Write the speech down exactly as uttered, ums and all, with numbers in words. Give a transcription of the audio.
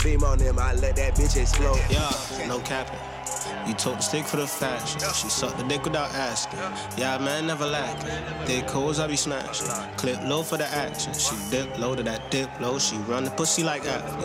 Beam on them, I let that bitch explode. Yeah, no capping. You took the stick for the fashion. She sucked the dick without asking. Yeah, man, never lacking. Thick hoes, I be smashing. Clip low for the action. She dip low to that dip low. She run the pussy like athlete.